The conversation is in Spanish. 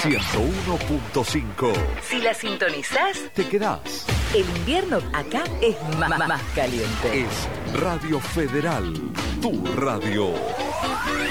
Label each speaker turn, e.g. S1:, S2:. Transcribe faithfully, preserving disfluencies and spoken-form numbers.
S1: ciento uno punto cinco.
S2: Si la sintonizás,
S1: te quedás.
S2: El invierno acá es más, más caliente.
S1: Es Radio Federal, tu radio.